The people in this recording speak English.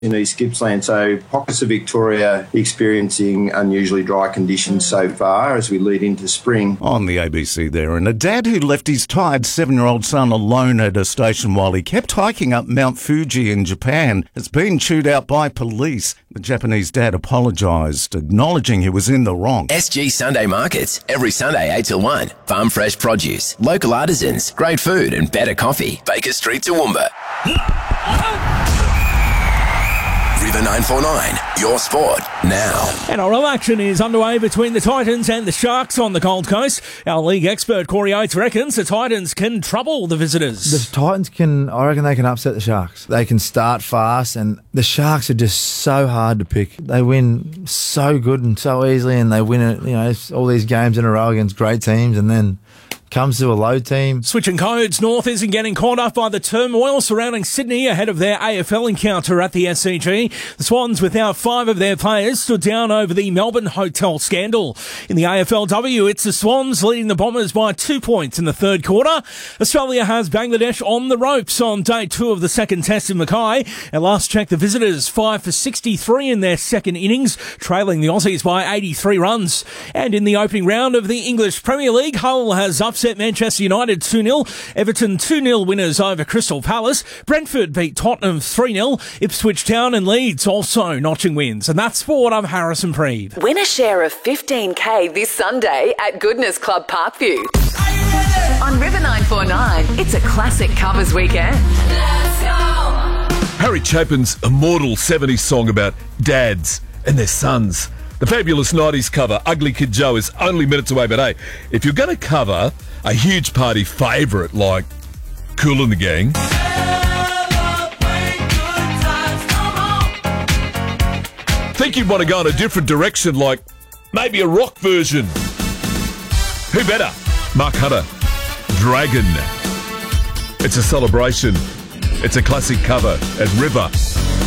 in East Gippsland, so pockets of Victoria experiencing unusually dry conditions so far as we lead into spring. On the ABC there, and a dad who left his tired 7-year-old son alone at a station while he kept hiking up Mount Fuji in Japan has been chewed out by police. The Japanese dad apologised, acknowledging he was in the wrong. SG Sunday Markets, every Sunday 8 till 1. Farm fresh produce, local artisans, great food and better coffee. Baker Street, Toowoomba. River 949, your sport now. NRL action is underway between the Titans and the Sharks on the Gold Coast. Our league expert Corey Oates reckons the Titans can trouble the visitors. The Titans I reckon they can upset the Sharks. They can start fast, and the Sharks are just so hard to pick. They win so good and so easily, and they win it, all these games in a row against great teams, and then comes to a low team. Switching codes, North isn't getting caught up by the turmoil surrounding Sydney ahead of their AFL encounter at the SCG. The Swans, without 5 of their players, stood down over the Melbourne hotel scandal. In the AFLW, it's the Swans leading the Bombers by 2 points in the third quarter. Australia has Bangladesh on the ropes on day 2 of the second test in Mackay. At last check, the visitors 5 for 63 in their second innings, trailing the Aussies by 83 runs. And in the opening round of the English Premier League, Hull has upset Manchester United 2-0. Everton 2-0 winners over Crystal Palace. Brentford beat Tottenham 3-0. Ipswich Town and Leeds also notching wins. And that's sport. I'm Harrison Preeve. Win a share of $15,000 this Sunday at Goodness Club Parkview. On River 949, it's a classic covers weekend. Let's go! Harry Chapin's immortal 70s song about dads and their sons. The fabulous 90s cover, Ugly Kid Joe, is only minutes away, but hey, if you're going to cover a huge party favourite like Kool and the Gang, think you'd want to go in a different direction, like maybe a rock version. Who better? Mark Hunter, Dragon. It's a celebration. It's a classic cover at River